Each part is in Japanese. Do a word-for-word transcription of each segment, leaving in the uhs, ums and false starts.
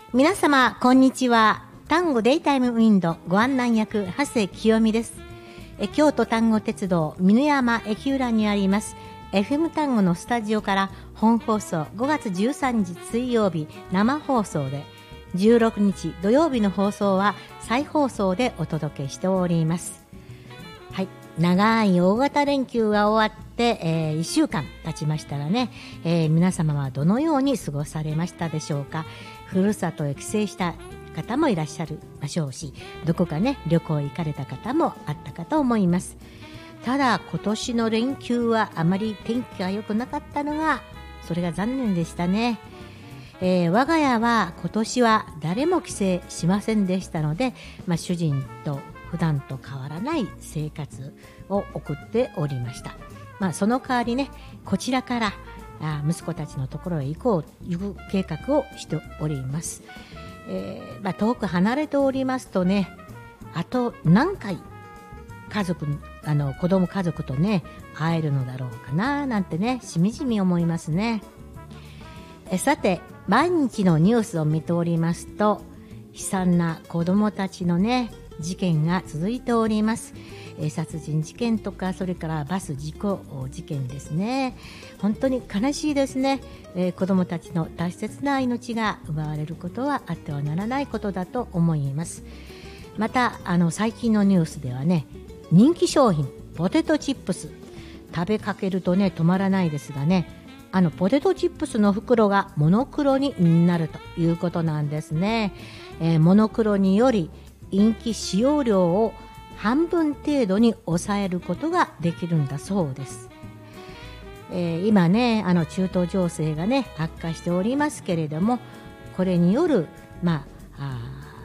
皆様こんにちは。単語デイタイムウィンドご案内役長谷清美です。え京都単語鉄道美山駅裏にあります エフエム 単語のスタジオから本放送ごがつじゅうさんにち水曜日生放送で、じゅうろくにち土曜日の放送は再放送でお届けしております。はい、長い大型連休が終わって、えー、いっしゅうかん経ちましたらね、えー、皆様はどのように過ごされましたでしょうか。ふるさとへ帰省した方もいらっしゃるでしょうし、どこかね旅行行かれた方もあったかと思います。ただ今年の連休はあまり天気が良くなかったのが、それが残念でしたね。えー、我が家は今年は誰も帰省しませんでしたので、まあ、主人と普段と変わらない生活を送っておりました。まあ、その代わりね、こちらからあ息子たちのところへ行こうという計画をしております。えーまあ、遠く離れておりますとね、あと何回家族あの子供家族とね会えるのだろうかななんてね、しみじみ思いますね。えさて、毎日のニュースを見ておりますと、悲惨な子供たちのね事件が続いております。え殺人事件とか、それからバス事故事件ですね。本当に悲しいですね。えー、子どもたちの大切な命が奪われることはあってはならないことだと思います。またあの最近のニュースではね、人気商品ポテトチップス、食べかけるとね止まらないですがね、あのポテトチップスの袋がモノクロになるということなんですね。えー、モノクロによりインキ使用量を半分程度に抑えることができるんだそうです。えー、今ねあの中東情勢がね悪化しておりますけれども、これによるまあ、あ、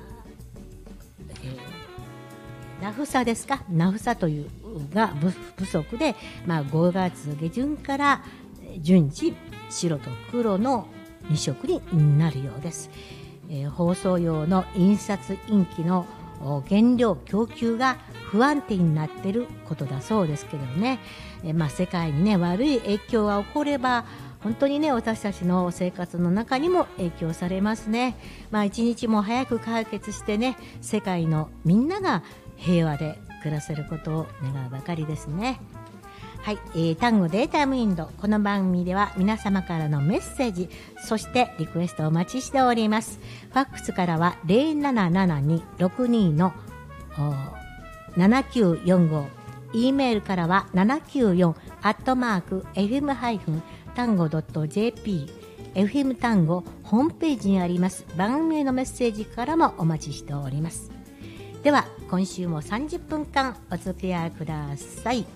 えー、ナフサですか、ナフサというが不足で、まあ、ごがつげじゅんから順次白と黒のにしょくになるようです。えー、包装用の印刷インキの原料供給が不安定になっていることだそうですけどね、えまあ、世界にね悪い影響が起これば本当にね私たちの生活の中にも影響されますね。まあ、一日も早く解決してね、世界のみんなが平和で暮らせることを願うばかりですね。はい、えー、単語データイムインド、この番組では皆様からのメッセージ、そしてリクエストをお待ちしております。ファックスからは ゼロななななにろくに のななきゅうよんご、 E メールからはななきゅうよんアットマーク エフエム 単語 .jp、 エフエム 単語ホームページにあります番組へのメッセージからもお待ちしております。では今週もさんじゅっぷんかんお付き合いください。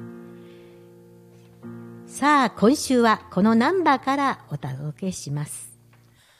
さあ今週はこのナンバーからお届けします。